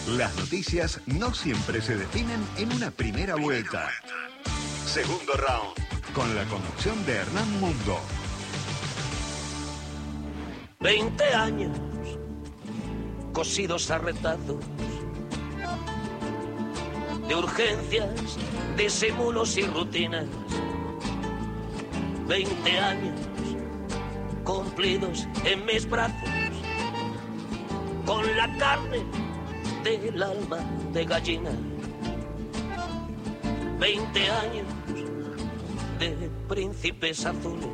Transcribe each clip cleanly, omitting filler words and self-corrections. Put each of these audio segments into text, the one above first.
Las noticias no siempre se definen en una primera vuelta. Segundo round, con la conducción de Hernán Mundo. 20 años, cosidos a retazos, de urgencias, disimulos y rutinas. 20 años, cumplidos en mis brazos, con la carne del alma de gallina. 20 años de príncipes azules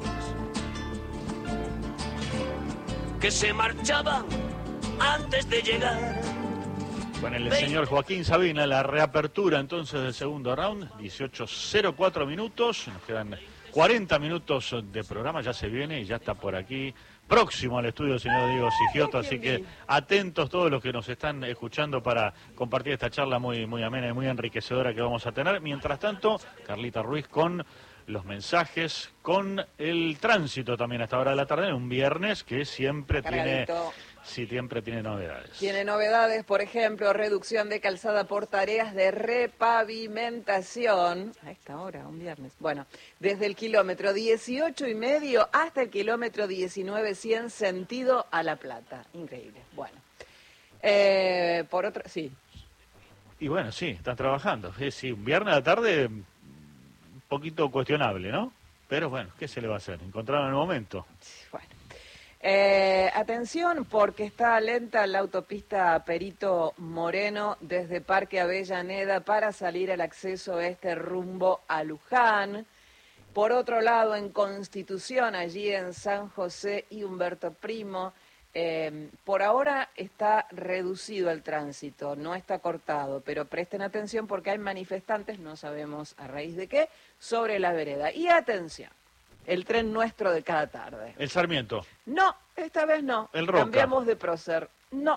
que se marchaban antes de llegar. Con el señor Joaquín Sabina, la reapertura entonces del segundo round, 18:04 minutos, nos quedan 40 minutos de programa, ya se viene y ya está por aquí, próximo al estudio el señor Diego Sigioto, así que atentos todos los que nos están escuchando para compartir esta charla muy amena y muy enriquecedora que vamos a tener. Mientras tanto, Carlita Ruiz con los mensajes, con el tránsito también a esta hora de la tarde, un viernes que siempre tiene novedades. Tiene novedades, por ejemplo, reducción de calzada por tareas de repavimentación. A esta hora, un viernes. Bueno, desde el kilómetro 18,5 hasta el kilómetro 19,100 sentido a La Plata. Increíble. Bueno. Por otro, sí. Y bueno, sí, están trabajando. Sí, un viernes a la tarde, un poquito cuestionable, ¿no? Pero bueno, ¿qué se le va a hacer? Encontraron el momento. Bueno. Atención, porque está lenta la autopista Perito Moreno desde Parque Avellaneda para salir al acceso este rumbo a Luján. Por otro lado, en Constitución, allí en San José y Humberto Primo, por ahora está reducido el tránsito, no está cortado, pero presten atención porque hay manifestantes, no sabemos a raíz de qué, sobre la vereda. Y atención. El tren nuestro de cada tarde. El Sarmiento. No, esta vez no. El Roca. Cambiamos de prócer. No.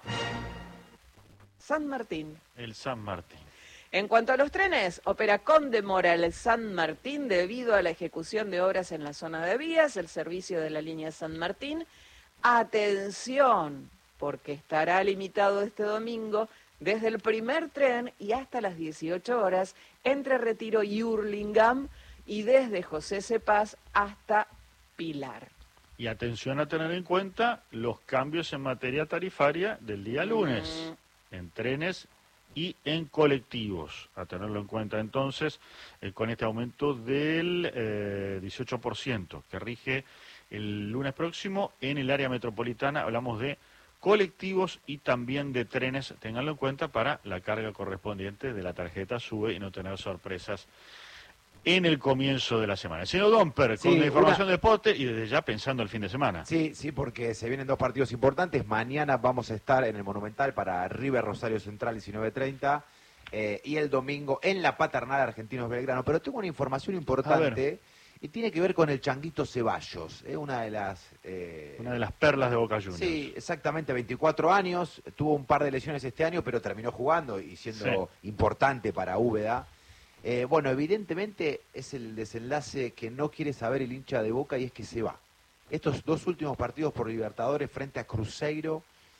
San Martín. El San Martín. En cuanto a los trenes, opera con demora el San Martín debido a la ejecución de obras en la zona de vías, el servicio de la línea San Martín. Atención, porque estará limitado este domingo desde el primer tren y hasta las 18 horas entre Retiro y Hurlingham, y desde José Cepaz hasta Pilar. Y atención a tener en cuenta los cambios en materia tarifaria del día lunes, en trenes y en colectivos. A tenerlo en cuenta entonces con este aumento del 18% que rige el lunes próximo en el área metropolitana. Hablamos de colectivos y también de trenes. Ténganlo en cuenta para la carga correspondiente de la tarjeta SUBE y no tener sorpresas en el comienzo de la semana. Señor Domper, con la información de deporte y desde ya pensando el fin de semana. Sí, porque se vienen dos partidos importantes. Mañana vamos a estar en el Monumental para River Rosario Central 19:30 y el domingo en la Paternal Argentinos Belgrano. Pero tengo una información importante y tiene que ver con el Changuito Ceballos, una de las perlas de Boca Juniors. Sí, exactamente, 24 años, tuvo un par de lesiones este año, pero terminó jugando y siendo importante para Úbeda. Bueno, evidentemente es el desenlace que no quiere saber el hincha de Boca y es que se va. Estos dos últimos partidos por Libertadores frente a Cruzeiro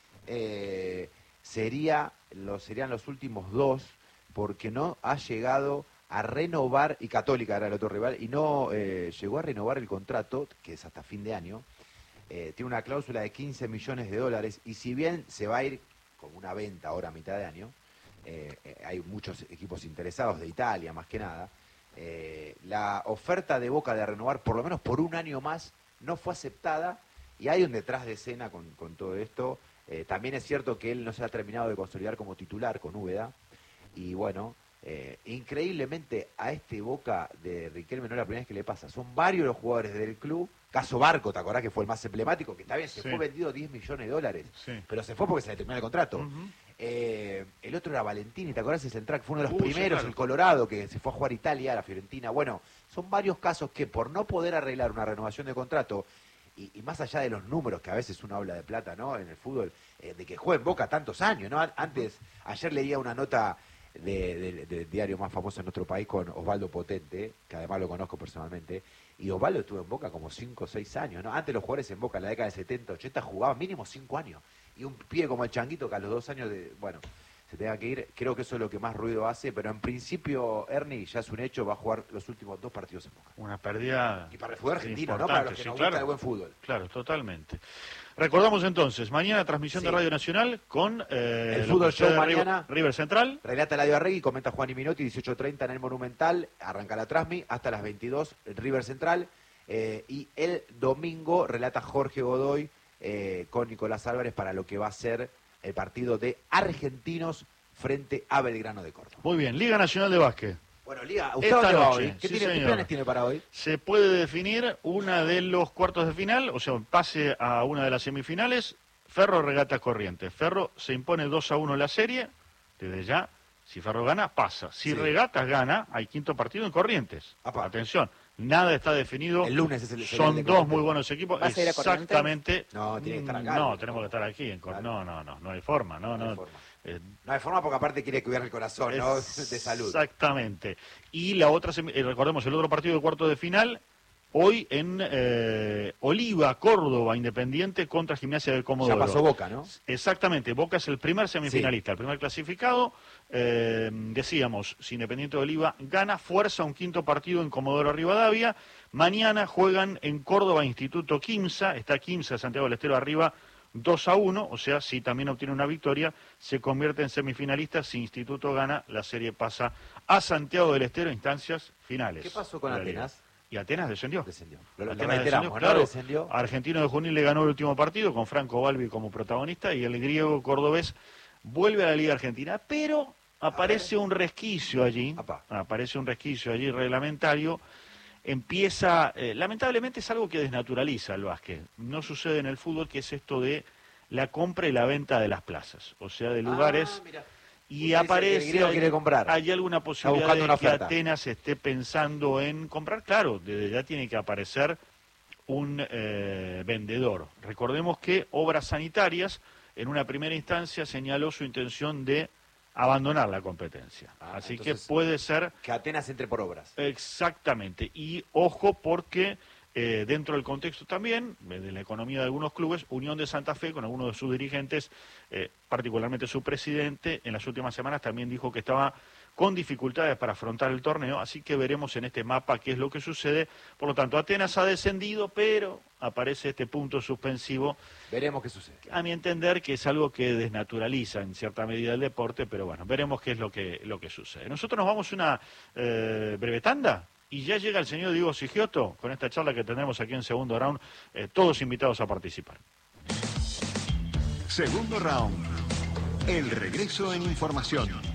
serían los últimos dos porque no ha llegado a renovar, y Católica era el otro rival, y no llegó a renovar el contrato, que es hasta fin de año. Tiene una cláusula de $15 millones y si bien se va a ir con una venta ahora a mitad de año, hay muchos equipos interesados de Italia más que nada, la oferta de Boca de renovar por lo menos por un año más no fue aceptada y hay un detrás de escena con todo esto. También es cierto que él no se ha terminado de consolidar como titular con Úbeda y bueno, increíblemente a este Boca de Riquelme no es la primera vez que le pasa, son varios los jugadores del club. Caso Barco, ¿te acordás que fue el más emblemático? Que está bien, se fue vendido $10 millones, pero se fue porque se le terminó el contrato. El otro era Valentini, ¿te acordás? El central, que fue uno de los primeros, el Colorado, que se fue a jugar a Italia, a la Fiorentina. Bueno, son varios casos que por no poder arreglar una renovación de contrato, y más allá de los números, que a veces uno habla de plata, ¿no? En el fútbol, de que juega en Boca tantos años, ¿no? Ayer leía una nota del diario más famoso en nuestro país con Osvaldo Potente, que además lo conozco personalmente, y Osvaldo estuvo en Boca como 5 o 6 años, ¿no? Antes los jugadores en Boca en la década de 70, 80 jugaban mínimo 5 años. Y un pibe como el Changuito que a los 2 años se tenga que ir. Creo que eso es lo que más ruido hace, pero en principio, Ernie, ya es un hecho, va a jugar los últimos 2 partidos en Boca. Una pérdida. Y para el fútbol argentino, ¿no? Para los que sí, nos claro. gusta el buen fútbol. Claro, totalmente. Recordamos entonces, mañana transmisión de Radio Nacional con el Fútbol Show mañana. River Central. Relata Eladio Arregui, comenta Juan y Minotti, 18:30 en el Monumental, arranca la Transmi, hasta las 22, River Central. Y el domingo relata Jorge Godoy con Nicolás Álvarez para lo que va a ser el partido de Argentinos frente a Belgrano de Córdoba. Muy bien, Liga Nacional de Básquet. Bueno, Liga, ¿usted Esta dónde va noche, hoy? ¿Qué sí, planes tiene para hoy? Se puede definir una de los cuartos de final, o sea, pase a una de las semifinales, Ferro Regata Corrientes. Ferro se impone 2-1 en la serie, desde ya, si Ferro gana, pasa. Si Regatas gana, hay quinto partido en Corrientes. Apa. Atención, nada está definido. El lunes es el Son dos muy buenos equipos. ¿Vas a ir a Corrientes? Exactamente. No, tiene que estar acá. No, tenemos que estar aquí. Claro. No hay forma. No hay forma. No hay forma porque aparte quiere cuidar el corazón, ¿no? De salud. Exactamente. Y la otra, recordemos, el otro partido de cuarto de final, hoy en Oliva, Córdoba, Independiente contra Gimnasia del Comodoro. Ya pasó Boca, ¿no? Exactamente, Boca es el primer semifinalista, el primer clasificado. Decíamos, si Independiente de Oliva gana, fuerza un quinto partido en Comodoro Rivadavia. Mañana juegan en Córdoba Instituto Quimsa, está Quimsa, Santiago del Estero arriba, 2-1, o sea, si también obtiene una victoria, se convierte en semifinalista. Si Instituto gana, la serie pasa a Santiago del Estero, instancias finales. ¿Qué pasó con Atenas? Y Atenas descendió. Lo Atenas reiteramos, ¿no? claro. Descendió. Argentino de Junín le ganó el último partido con Franco Balbi como protagonista y el griego cordobés vuelve a la Liga Argentina, pero aparece un resquicio allí, reglamentario. Empieza, lamentablemente es algo que desnaturaliza el básquet. No sucede en el fútbol, que es esto de la compra y la venta de las plazas, o sea, de lugares. Y aparece, hay alguna posibilidad de que Atenas esté pensando en comprar. Claro, desde ya tiene que aparecer un vendedor. Recordemos que Obras Sanitarias, en una primera instancia, señaló su intención de abandonar la competencia. Así que puede ser que Atenas entre por Obras. Exactamente. Y ojo porque dentro del contexto también de la economía de algunos clubes, Unión de Santa Fe, con algunos de sus dirigentes, particularmente su presidente, en las últimas semanas también dijo que estaba con dificultades para afrontar el torneo, así que veremos en este mapa qué es lo que sucede. Por lo tanto, Atenas ha descendido, pero aparece este punto suspensivo. Veremos qué sucede. A mi entender que es algo que desnaturaliza en cierta medida el deporte, pero bueno, veremos qué es lo que sucede. Nosotros nos vamos a una breve tanda y ya llega el señor Diego Sigioto con esta charla que tendremos aquí en Segundo Round, todos invitados a participar. Segundo Round, el regreso en información.